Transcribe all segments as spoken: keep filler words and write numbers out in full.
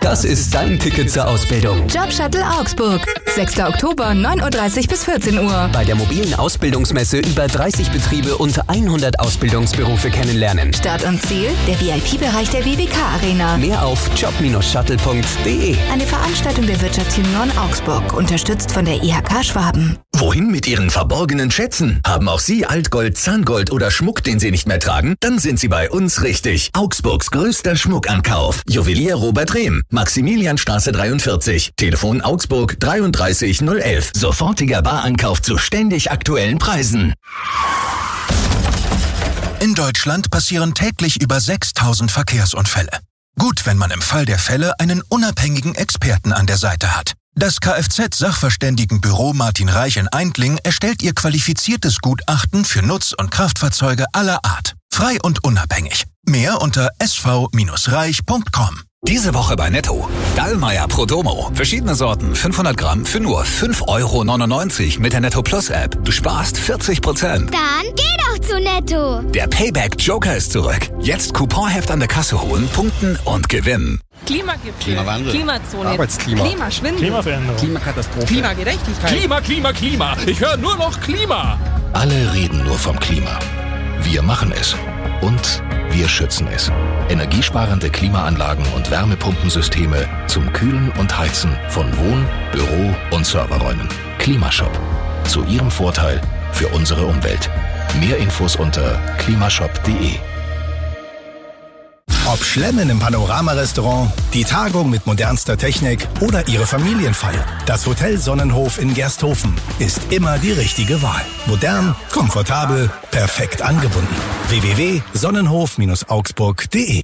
Das ist dein Ticket zur Ausbildung. Jobshuttle Augsburg. sechster Oktober, neun Uhr dreißig bis vierzehn Uhr. Bei der mobilen Ausbildungsmesse über dreißig Betriebe und hundert Ausbildungsberufe kennenlernen. Start und Ziel, der V I P-Bereich der W W K Arena. Mehr auf job Bindestrich shuttle punkt de. Eine Veranstaltung der Wirtschaftsunion Augsburg, unterstützt von der I H K Schwaben. Wohin mit Ihren verborgenen Schätzen? Haben auch Sie Altgold, Zahngold oder Schmuck, den Sie nicht mehr tragen? Dann sind Sie bei uns richtig. Augsburgs größter Schmuckankauf. Juwelier Robert Rehm, Maximilianstraße dreiundvierzig. Telefon Augsburg dreiunddreißig null elf. Sofortiger Barankauf zu ständig aktuellen Preisen. In Deutschland passieren täglich über sechstausend Verkehrsunfälle. Gut, wenn man im Fall der Fälle einen unabhängigen Experten an der Seite hat. Das Kfz-Sachverständigenbüro Martin Reich in Eindling erstellt ihr qualifiziertes Gutachten für Nutz- und Kraftfahrzeuge aller Art. Frei und unabhängig. Mehr unter s v reich punkt com. Diese Woche bei Netto. Dallmayr Pro Domo. Verschiedene Sorten, fünfhundert Gramm für nur fünf Euro neunundneunzig mit der Netto Plus App. Du sparst vierzig Prozent. Dann geh doch zu Netto. Der Payback Joker ist zurück. Jetzt Couponheft an der Kasse holen, punkten und gewinnen. Klimagipfel, Klimawandel, Klimazone, Arbeitsklima, Klimaschwindel, Klimaveränderung, Klimakatastrophe, Klimagerechtigkeit. Klima, Klima, Klima. Ich höre nur noch Klima. Alle reden nur vom Klima. Wir machen es. Und wir schützen es. Energiesparende Klimaanlagen und Wärmepumpensysteme zum Kühlen und Heizen von Wohn-, Büro- und Serverräumen. Klimashop. Zu Ihrem Vorteil für unsere Umwelt. Mehr Infos unter klimashop punkt de. Ob Schlemmen im Panorama-Restaurant, die Tagung mit modernster Technik oder Ihre Familienfeier. Das Hotel Sonnenhof in Gersthofen ist immer die richtige Wahl. Modern, komfortabel, perfekt angebunden. w w w punkt sonnenhof augsburg punkt de.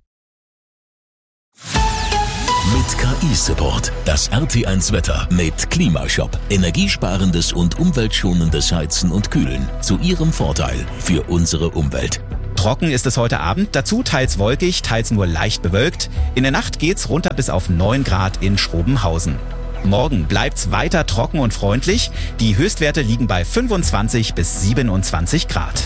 Mit K I-Support. Das R T eins Wetter mit Klimashop. Energiesparendes und umweltschonendes Heizen und Kühlen. Zu Ihrem Vorteil für unsere Umwelt. Trocken ist es heute Abend, dazu teils wolkig, teils nur leicht bewölkt. In der Nacht geht's runter bis auf neun Grad in Schrobenhausen. Morgen bleibt's weiter trocken und freundlich. Die Höchstwerte liegen bei fünfundzwanzig bis siebenundzwanzig Grad.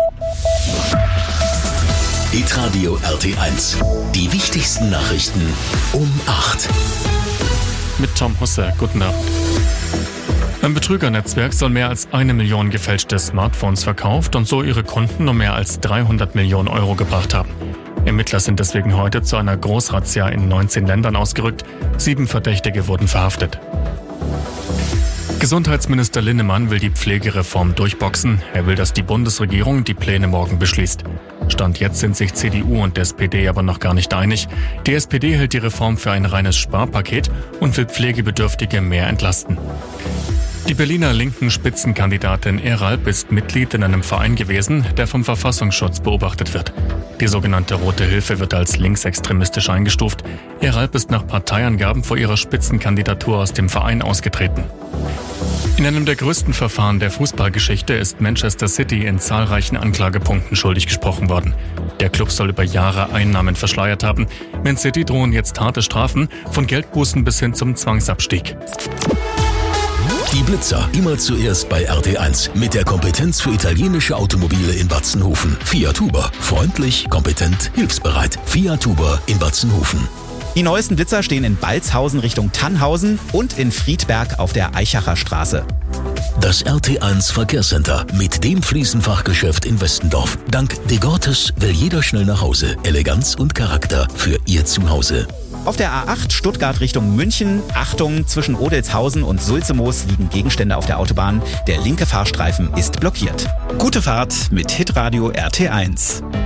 Hitradio R T eins. Die wichtigsten Nachrichten um acht. Mit Tom Husse. Guten Abend. Ein Betrügernetzwerk soll mehr als eine Million gefälschte Smartphones verkauft und so ihre Kunden um mehr als dreihundert Millionen Euro gebracht haben. Ermittler sind deswegen heute zu einer Großrazzia in neunzehn Ländern ausgerückt. Sieben Verdächtige wurden verhaftet. Gesundheitsminister Linnemann will die Pflegereform durchboxen. Er will, dass die Bundesregierung die Pläne morgen beschließt. Stand jetzt sind sich C D U und S P D aber noch gar nicht einig. Die S P D hält die Reform für ein reines Sparpaket und will Pflegebedürftige mehr entlasten. Die Berliner linken Spitzenkandidatin Eralp ist Mitglied in einem Verein gewesen, der vom Verfassungsschutz beobachtet wird. Die sogenannte Rote Hilfe wird als linksextremistisch eingestuft. Eralp ist nach Parteiangaben vor ihrer Spitzenkandidatur aus dem Verein ausgetreten. In einem der größten Verfahren der Fußballgeschichte ist Manchester City in zahlreichen Anklagepunkten schuldig gesprochen worden. Der Club soll über Jahre Einnahmen verschleiert haben. Man City drohen jetzt harte Strafen, von Geldbußen bis hin zum Zwangsabstieg. Die Blitzer, immer zuerst bei R T eins. Mit der Kompetenz für italienische Automobile in Batzenhofen. Fiat Huber. Freundlich, kompetent, hilfsbereit. Fiat Huber in Batzenhofen. Die neuesten Blitzer stehen in Balzhausen Richtung Tannhausen und in Friedberg auf der Eichacher Straße. Das R T eins Verkehrscenter mit dem Fliesenfachgeschäft in Westendorf. Dank De Gortes will jeder schnell nach Hause. Eleganz und Charakter für Ihr Zuhause. Auf der A acht Stuttgart Richtung München, Achtung, zwischen Odelshausen und Sulzemoos liegen Gegenstände auf der Autobahn. Der linke Fahrstreifen ist blockiert. Gute Fahrt mit Hitradio R T eins.